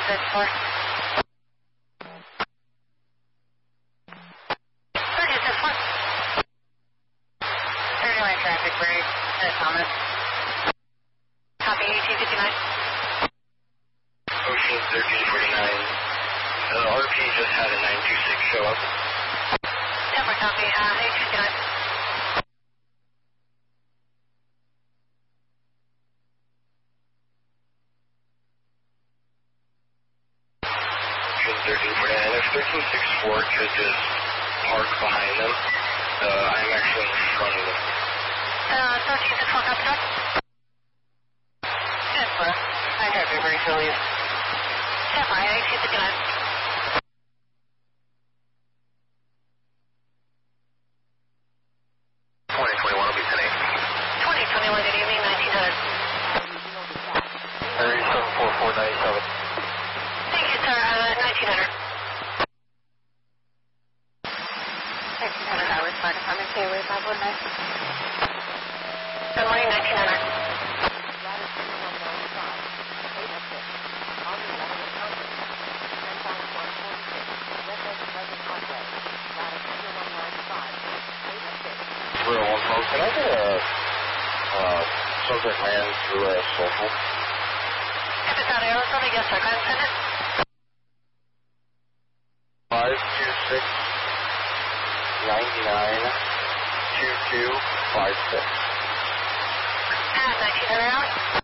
164. 3064. 39 traffic, very Thomas. Copy 1859. Ocean 1349. The RP just had a 926 show up. Temper copy, 1859. Ocean 1349. If 1364 could just park behind them, I'm actually in front of them. 1364, copy, sir. Yes, sir. I have you very serious. Temper, 1859. 2021 will be 10-8. 2021, good evening, 1900. 374497. Thank you, sir. 1900. 1900 hours, fire department, K-Way 519. Good morning, 1900. Can I get a subject man through a social? If it's out of Arizona, yes, sir. Go ahead and send it. 526 99 2256. And 1900 hours.